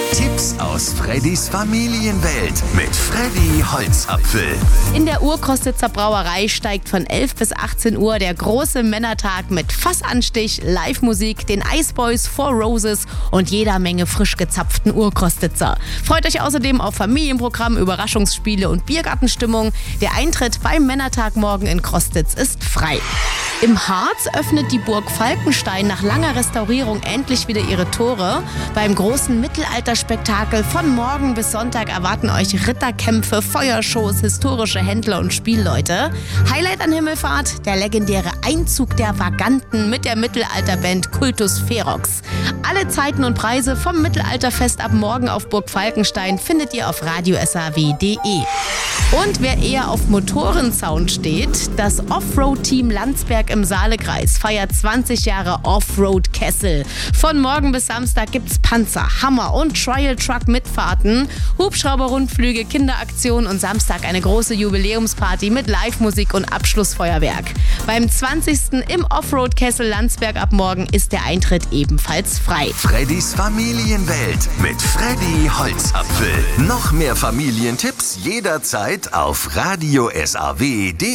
Tipps aus Freddys Familienwelt mit Freddy Holzapfel. In der Urkostitzer Brauerei steigt von 11 bis 18 Uhr der große Männertag mit Fassanstich, Live-Musik, den Iceboys, Four Roses und jeder Menge frisch gezapften Urkostitzer. Freut euch außerdem auf Familienprogramm, Überraschungsspiele und Biergartenstimmung. Der Eintritt beim Männertag morgen in Crostitz ist frei. Im Harz öffnet die Burg Falkenstein nach langer Restaurierung endlich wieder ihre Tore. Beim großen Mittelalterspektakel von morgen bis Sonntag erwarten euch Ritterkämpfe, Feuershows, historische Händler und Spielleute. Highlight an Himmelfahrt, der legendäre Einzug der Vaganten mit der Mittelalterband Cultus Ferox. Alle Zeiten und Preise vom Mittelalterfest ab morgen auf Burg Falkenstein findet ihr auf radiosaw.de. Und wer eher auf Motorensound steht, das Offroad-Team Landsberg im Saalekreis feiert 20 Jahre Offroad-Kessel. Von morgen bis Samstag gibt's Panzer, Hammer und Trial-Truck-Mitfahrten, Hubschrauber-Rundflüge, Kinderaktionen und Samstag eine große Jubiläumsparty mit Live-Musik und Abschlussfeuerwerk. Beim 20. im Offroad-Kessel Landsberg ab morgen ist der Eintritt ebenfalls frei. Freddys Familienwelt mit Freddy Holzapfel. Noch mehr Familientipps jederzeit auf radiosaw.de.